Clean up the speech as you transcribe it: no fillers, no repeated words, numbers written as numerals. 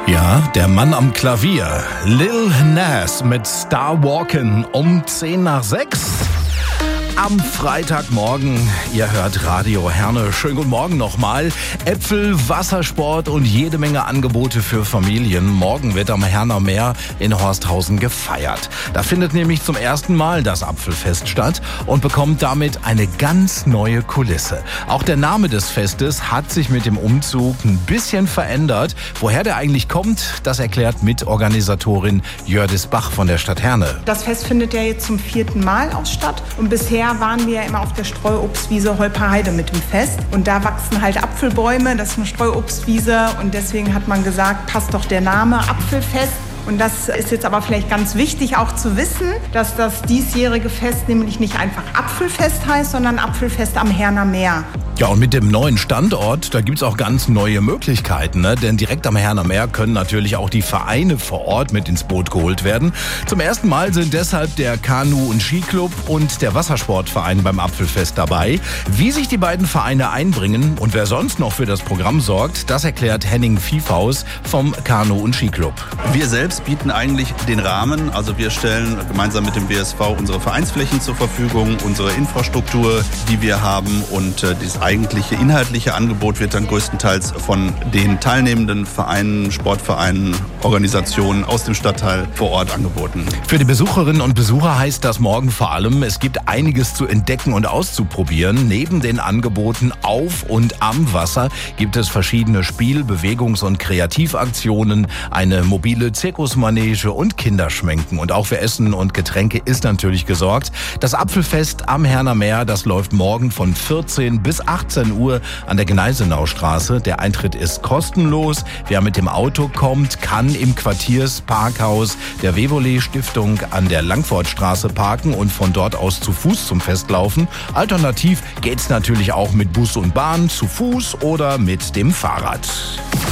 Ja, der Mann am Klavier, Lil Nas mit Star Walkin' um 5:10. Am Freitagmorgen, ihr hört Radio Herne. Schönen guten Morgen nochmal. Äpfel, Wassersport und jede Menge Angebote für Familien. Morgen wird am Herner Meer in Horsthausen gefeiert. Da findet nämlich zum ersten Mal das Apfelfest statt und bekommt damit eine ganz neue Kulisse. Auch der Name des Festes hat sich mit dem Umzug ein bisschen verändert. Woher der eigentlich kommt, das erklärt Mitorganisatorin Jördis Bach von der Stadt Herne. Das Fest findet ja jetzt zum 4. Mal auch statt und bisher waren wir ja immer auf der Streuobstwiese Holperheide mit dem Fest. Und da wachsen halt Apfelbäume, das ist eine Streuobstwiese und deswegen hat man gesagt, passt doch der Name Apfelfest. Und das ist jetzt aber vielleicht ganz wichtig auch zu wissen, dass das diesjährige Fest nämlich nicht einfach Apfelfest heißt, sondern Apfelfest am Herner Meer. Ja, und mit dem neuen Standort, da gibt's auch ganz neue Möglichkeiten, ne? Denn direkt am Herner Meer können natürlich auch die Vereine vor Ort mit ins Boot geholt werden. Zum ersten Mal sind deshalb der Kanu- und Skiclub und der Wassersportverein beim Apfelfest dabei. Wie sich die beiden Vereine einbringen und wer sonst noch für das Programm sorgt, das erklärt Henning Viehfaus vom Kanu- und Skiclub. Wir selbst bieten eigentlich den Rahmen, also wir stellen gemeinsam mit dem BSV unsere Vereinsflächen zur Verfügung, unsere Infrastruktur, die wir haben, und das eigentliche inhaltliche Angebot wird dann größtenteils von den teilnehmenden Vereinen, Sportvereinen, Organisationen aus dem Stadtteil vor Ort angeboten. Für die Besucherinnen und Besucher heißt das morgen vor allem, es gibt einiges zu entdecken und auszuprobieren. Neben den Angeboten auf und am Wasser gibt es verschiedene Spiel-, Bewegungs- und Kreativaktionen, eine mobile Zirkusmanege und Kinderschminken. Und auch für Essen und Getränke ist natürlich gesorgt. Das Apfelfest am Herner Meer, das läuft morgen von 14 bis 18 Uhr an der Gneisenaustraße. Der Eintritt ist kostenlos. Wer mit dem Auto kommt, kann im Quartiersparkhaus der Wevolet-Stiftung an der Langfortstraße parken und von dort aus zu Fuß zum Fest laufen. Alternativ geht's natürlich auch mit Bus und Bahn, zu Fuß oder mit dem Fahrrad.